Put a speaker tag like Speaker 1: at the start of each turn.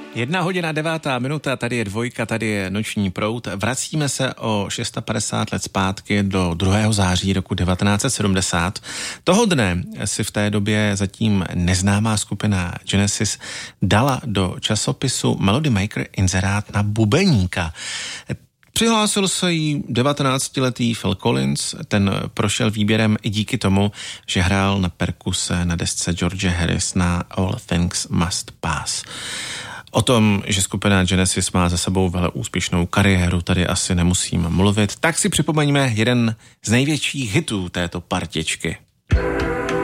Speaker 1: 1:09, tady je Dvojka, tady je Noční proud. Vracíme se o 650 let zpátky do 2. září roku 1970. Toho dne si v té době zatím neznámá skupina Genesis dala do časopisu Melody Maker inzerát na bubeníka. Přihlásil se jí 19letý Phil Collins, ten prošel výběrem i díky tomu, že hrál na perkuse na desce George Harrisona All Things Must Pass. O tom, že skupina Genesis má za sebou velmi úspěšnou kariéru, tady asi nemusím mluvit, tak si připomeňme jeden z největších hitů této partičky.